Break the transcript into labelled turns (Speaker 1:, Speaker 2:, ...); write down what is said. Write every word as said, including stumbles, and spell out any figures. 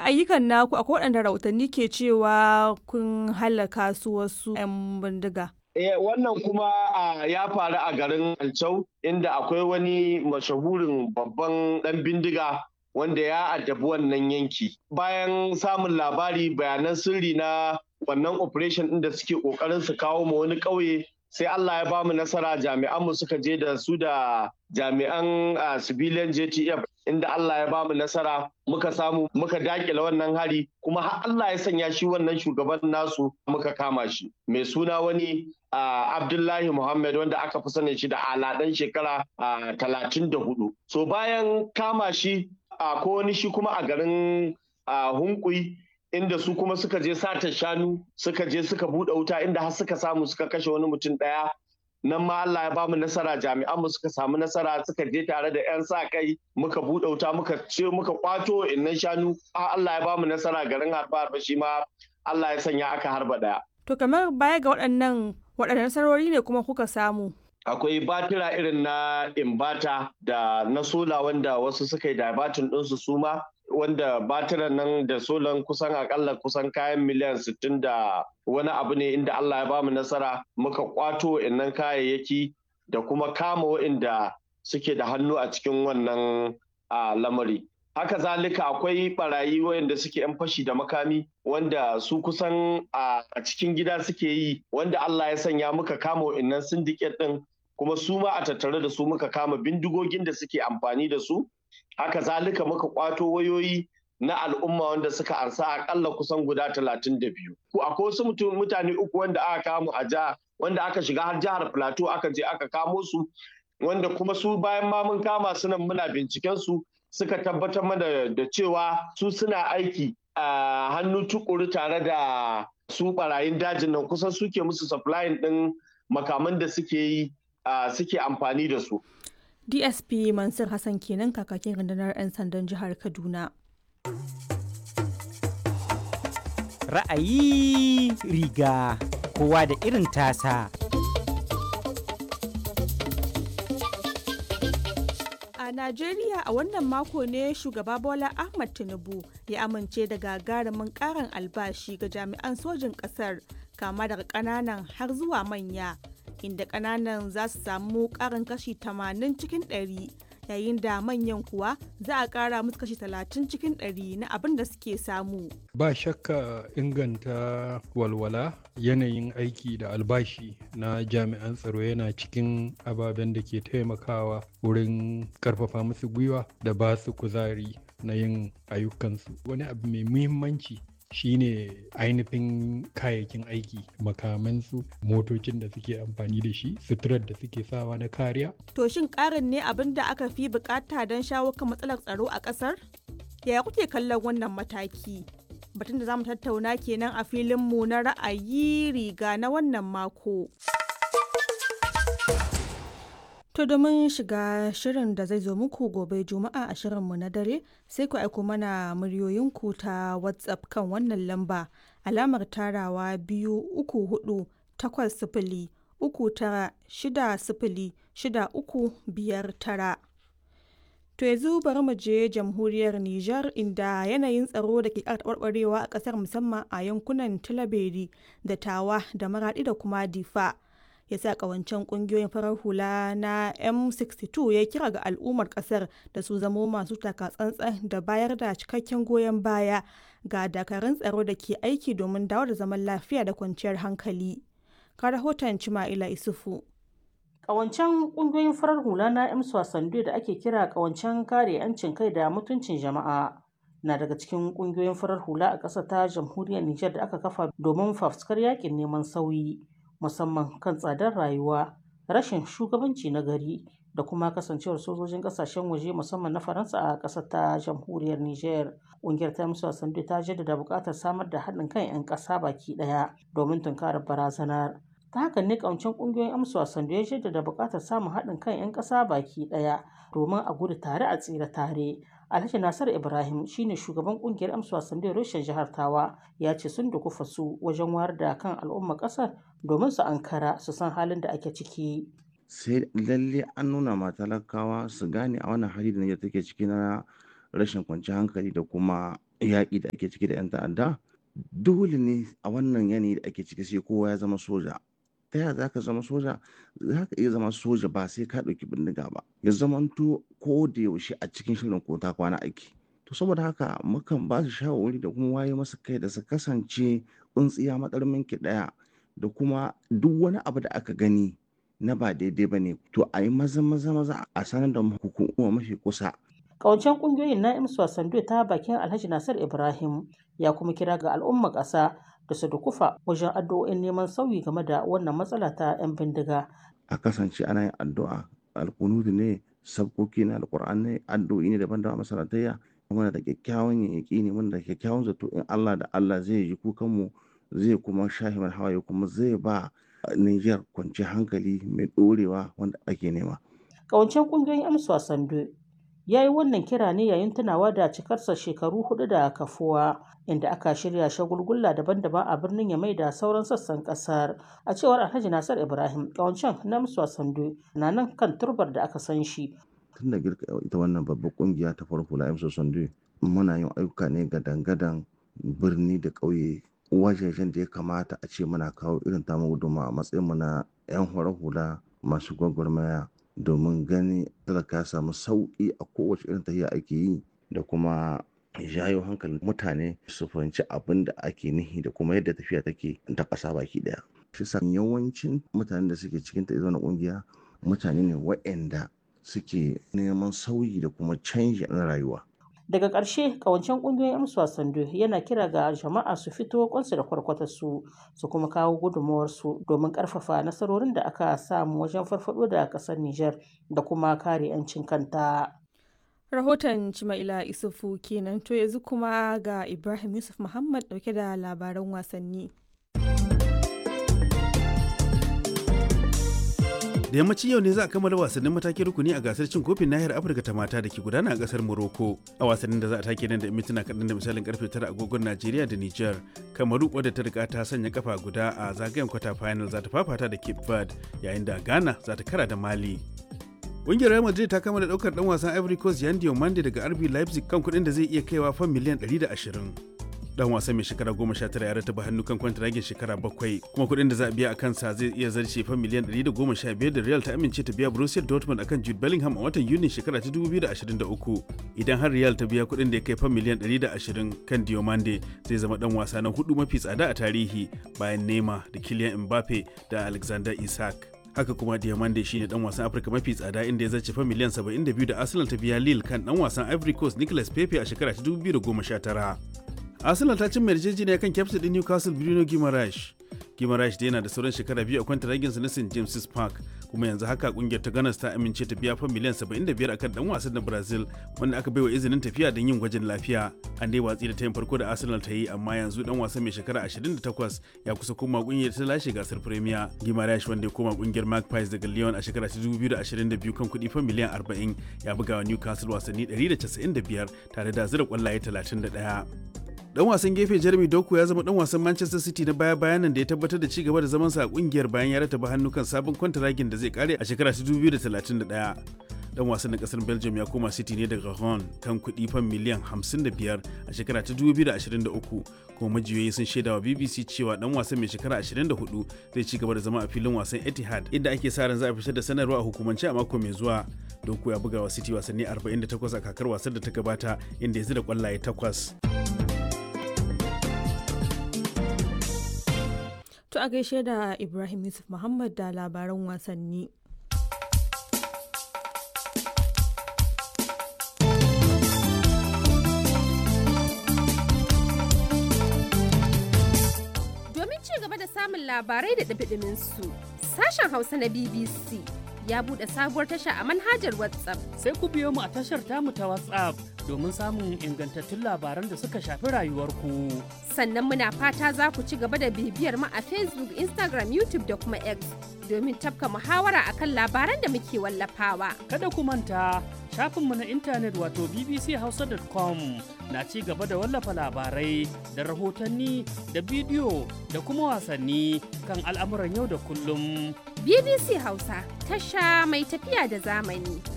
Speaker 1: ayyukan naku akwai waɗanda rahotanni ke cewa kun halaka su wasu 'yan bindiga.
Speaker 2: Eh, wannan kuma ah, ya faru a garin Alcau inda akwai wani mashahurin babban ɗan bindiga wanda ya addabi wannan yanki. Bayan samun labari bayanan sirri na wannan operation ɗin da suke ƙoƙarin su kawo ma wani ƙauye, sai Allah ya bamu nasara, jami'anmu suka je da su da jami'an ah, civilian J T F, inda Allah ya bamu nasara muka samu muka dakile wannan hari, kuma har Allah ya sanya shi wannan shugaban nasu muka kama shi, mai suna wani Uh, Abdullahi Muhammad, wanda aka fi sanin shi da Ala, ɗan shekara uh, talatin da hudu. So bayan kama shi uh, ko wani shi kuma a garin uh, Hunkui, inda su kuma suka je sata shanu, suka je suka buɗe wuta inda har suka samu suka kashe wani mutum ɗaya. Nan ma Allah ya bamu nasara, jami'anmu suka samu nasara, suka je tare da 'yan sa kai muka buɗe wuta muka ce muka kwato innan shanu. Allah ya bamu nasara, garin harba harba shi ma Allah ya sanya aka harba ɗaya.
Speaker 1: To kamar baya ga waɗannan waɗannan nasarori ne kuma kuka samu?
Speaker 2: Akwai batira irin na imbata da na sola wanda wasu suka yi dabatin ɗinsu su ma, wanda batiran nan da solan kusan akalla kusan kayan miliyan sittin da wani abu ne, inda Allah ya bamu nasara muka kwato innan kayayyaki da kuma kama waɗanda suke da hannu a cikin wannan a lamari. Haka zalika akwai barayi wayanda suke 'yan fashi da makami wanda su kusan a cikin gida suke yi, wanda Allah ya sanya muka kama wa'innan syndicate din, kuma su ma a tattare da su muka kama bindigogin da suke amfani da su. Haka zalika muka kwato wayoyi na al'umma wanda suka ansa akalla kusan guda talatin da biyu. Akwai wasu mutane uku wanda aka kamo a jiha, wanda aka shiga har jihar Plateau aka je aka kamo su, wanda kuma su bayan ma mun kama su nan muna binciken su, suka tabbatar mana da cewa su suna aiki a hannu tukuru tare da su barayin dajin nan, kusan suke musu supplying din makaman da suke yi suke amfani da su.
Speaker 1: D S P Mansur Hassan kenan, kakakin rundunar 'yan sandan jihar Kaduna.
Speaker 3: Ra'ayi riga kowa da irin tasa.
Speaker 1: A Najeriya a wannan mako ne shugaba Bola Ahmed Tinubu ya amince da gagarumin karin albashi ga jami'an sojin kasar, kama daga kananan har zuwa manya, inda kananan za su samu karin kashi tamanin cikin ɗari, yayin da manyan kuwa za a kara musu kashi talatin cikin ɗari na abin da suke samu.
Speaker 4: Ba shakka inganta walwala, yanayin aiki da albashi na jami'an tsaro yana cikin ababen da ke taimakawa wurin karfafa musu gwiwa da ba su kuzari na yin ayyukansu. Wani abu mai muhimmanci shine ainihin kayayyakin aiki, makamansu, motocin da suke amfani da shi, suturar da suke sawa na kariya.
Speaker 1: To shin karin ne abin da aka fi bukata don shawo kan matsalar tsaro a kasar? Yaya kuke kallon wannan mataki? Batun da zamu tattauna kenan a filinmu na ra'ayi riga na wannan mako. To domin shiga shirin da zai zo muku gobe Juma'a a shirinmu na dare, sai ku aiko mana muryoyinku ta WhatsApp kan wannan lamba alamar tarawa biyu uku hudu takwas sifili uku tara shida sifili shida uku biyar tara. To yanzu bari mu je jamhuriyar Nijar, inda yanayin tsaro da ke taɓarɓarewa a ƙasar, musamman a yankunan Tilaberi da Tawa da Maraɗi da kuma Difa, ya sa ƙawancen ƙungiyoyin farar hula na M sixty-two ya kira ga al'ummar ƙasar da su zamo masu takatsantsan da bayar da cikakken goyon baya ga dakarun tsaro da ke aiki domin dawo da zaman lafiya da kwanciyar hankali. Ka rahoton Cima'ila Isufu.
Speaker 5: Ƙawancen ƙungiyoyin farar hula na M sixty-two da ake kira ƙawancen kare 'yancin kai da mutuncin jama'a na daga cikin ƙungiyoyin farar hula a ƙasar ta jamhuriyar Nijar da aka kafa domin fafutukar yaƙin neman sauyi, musamman kan tsadar rayuwa, rashin shugabanci na gari da kuma kasancewar sojojin ƙasashen waje musamman na Faransa a ƙasar ta jamhuriyar Nijar. Ƙungiyar ta M sixty-two ta jaddada buƙatar samar da haɗin kan 'yan ƙasa baki ɗaya domin tunkarar barazanar. Ta haka ne ƙawancen ƙungiyoyin M sixty-two ya jaddada buƙatar samun haɗin kan 'yan ƙasa baki ɗaya domin a gudu tare a tsira tare. Alhaji Nasir Ibrahim shine shugaban ƙungiyar M sixty-two reshen jihar Tawa, ya ce sun dukufa su wajen wayar da kan al'ummar ƙasar domin su ankara su san halin da ake ciki.
Speaker 6: Sai lalle an nuna ma talakawa su gane a wannan hali da Nijar take ciki na rashin kwanciyar hankali da kuma yaƙi da ake ciki da 'yan ta'adda, dole ne a wannan yanayi da ake ciki sai kowa ya zama soja. Ta yaya za ka zama soja? Za ka iya zama soja ba sai ka ɗauki bindiga ba. Ya zamanto ko da yaushe a cikin shirin ko ta kwana aiki. To saboda haka mukan ba su shawarwari da kuma waye masa kai da su kasance tsintsiya matsarmin ki ɗaya, da kuma duk wani abu da aka gani na ba daidai ba ne to a yi maza maza maza a sanar da hukuma mafi kusa.
Speaker 5: Ƙawancen ƙungiyoyin na imsu Sando ta bakin Alhaji Nasir Ibrahim ya kuma kira ga al'ummar ƙasa da su dukufa wajen addu'o'in neman sauyi game da wannan matsala ta 'yan bindiga.
Speaker 6: A kasance ana yin addu'a, alkunudu ne, sabkoki na alƙur'an ne, addu'o'i ne daban-daban masalatayya. Muna da kyakkyawan yaƙini, muna da kyakkyawan zato in Allah da Allah zai ji kukanmu, zai kuma shahi mana hawaye, kuma zai ba Niger kwanciyar hankali mai ɗorewa wanda ake nema.
Speaker 5: Ƙawancen ƙungiyoyin imsu Sando ya yi wannan kira ne yayin tunawa da cikarsa shekaru hudu da kafuwa, inda aka shirya shagulgulla daban-daban a birnin Yamai da sauran sassan kasar. A cewar Alhaji Nasir Ibrahim, ƙawancen na imsu Sando na nan kan turbar da aka san shi.
Speaker 6: Tun da girka ita wannan babbar kungiya ta farko la imsu Sando, muna yin ayyuka ne gadan-gadan birni da ƙauye, wajejen da ya kamata a ce muna kawo irin tamu gudunmawa a matsayin mu na 'yan hula masu gwagwarmaya, domin gani talaka ya samu sauƙi a kowace irin tafiya ake yi, da kuma jayo hankalin mutane su fahimci abin da ake nihi da kuma yadda tafiya take ta ƙasa baki ɗaya. Shi sa yawancin mutanen da suke cikin ta na ƙungiya mutane ne waɗanda suke neman sauyi da kuma canji na rayuwa.
Speaker 5: Daga ƙarshe, ƙawancen ƙungiyoyin imsu Sando yana kira ga jama'a su fito kwansu da kwarkwatarsu su kuma kawo gudunmawarsu domin ƙarfafa nasarorin da aka samu wajen farfaɗo da ƙasar Nijar da kuma kare 'yancin kanta.
Speaker 1: Rahoton Cima'ila Isufu kenan. To yanzu kuma ga Ibrahim Yusuf Muhammad ɗauke da labaran wasanni.
Speaker 7: Da yammacin yau ne za a kammala wasannin matakin rukuni a gasar cin kofin nahiyar Afirka ta mata da ke gudana a kasar Morocco. A wasannin da za a take nan da mintuna kaɗan da misalin karfe tara agogon Najeriya da Nijar, Kamaru wadda ta riga ta sanya kafa guda a zagayen kwata final za ta fafata da Cape Verde, yayin da Ghana za ta kara da Mali. Ƙungiyar Real Madrid ta kammala ɗaukar ɗan wasan Ivory Coast Yan Diomande daga R B Leipzig kan kuɗin da zai iya kaiwa fan miliyan ɗari da ashirin. Dan wasan mai shekara goma sha tara ya rataba hannu kan kwantiragin shekara bakwai, kuma kuɗin da za a biya a kansa zai iya zarce fan miliyan ɗari da goma sha biyar da Real ta amince ta biya Borussia Dortmund akan Jude Bellingham a watan Yuni shekara ta dubu biyu da ashirin da uku. Idan har Real ta biya kuɗin da ya kai fan miliyan ɗari da ashirin kan Diomande, zai zama dan wasa na hudu mafi tsada a tarihi bayan Neymar da Kylian Mbappe da Alexander Isak. Haka kuma Diomande shine dan wasan Afirka mafi tsada inda ya zarce fan miliyan saba'in da biyu da Arsenal ta biya Lille kan dan wasan Ivory Coast Nicolas Pepe a shekara ta dubu biyu da goma sha tara. Arsenal ta cimma yarjejeniya kan kyaftin din Newcastle Bruno Guimaraes. Guimaraes da yana da sauran shekara biyu a kwantaraginsa na Saint James's Park, kuma yanzu haka kungiyar ta Gunners ta amince ta biya fan miliyan saba'in da biyar akan dan wasan na Brazil wanda aka baiwa izinin tafiya don yin gwajin lafiya. An dai watsi da tayin farko da Arsenal ta yi, amma yanzu dan wasan mai shekara ashirin da takwas ya kusa koma kungiyar ta lashe gasar Premier. Guimaraes wanda ya koma kungiyar Magpies daga Lyon a shekara ta dubu biyu da ashirin da biyu kan kuɗi fan miliyan arba'in, ya buga wa Newcastle wasanni ɗari da casa'in da biyar tare da zira kwallaye talatin da ɗaya. Dan wasan gefe Jeremy Doku ya zama dan wasan Manchester City na baya-bayan nan da ya tabbatar da ci gaba da zamansa a kungiyar bayan ya rataba hannu kan sabon kwantaragin da zai kare a shekara ta dubu biyu da talatin da ɗaya. Dan wasan na kasar Belgium ya koma City ne daga Rouen kan kuɗi fan miliyan hamsin da biyar a shekara ta dubu biyu da ashirin da uku, kuma majiyoyi sun shaidawa B B C cewa dan wasan mai shekara ashirin da hudu zai ci gaba da zama a filin wasan Etihad, inda ake sa ran za a fitar da sanarwa a hukumance a mako mai zuwa. Doku ya buga wa City wasanni arba'in da takwas a kakar wasan da ta gabata, inda ya zira kwallaye takwas.
Speaker 1: To a gaishe da Ibrahim Yusuf Muhammad da labaran wasanni.
Speaker 8: Domin ci gaba da samun labarai da ɗumi su, sashen Hausa na B B C ya buɗe sabuwar tasha a manhajar WhatsApp.
Speaker 9: Sai ku biyo mu a tashar tamu ta WhatsApp domin samun ingantattun labaran da suka shafi rayuwarku.
Speaker 8: Sannan muna fata za ku ci gaba da bibiyar mu a Facebook, Instagram, YouTube da kuma X domin tafka muhawara akan labaran da muke wallafawa.
Speaker 9: Kada ku manta, shafinmu na intanet wato b b c hausa dot com na ci gaba da wallafa labarai da rahotanni da bidiyo da kuma wasanni kan al'amuran yau da kullum.
Speaker 8: B B C Hausa, tasha mai tafiya da zamani.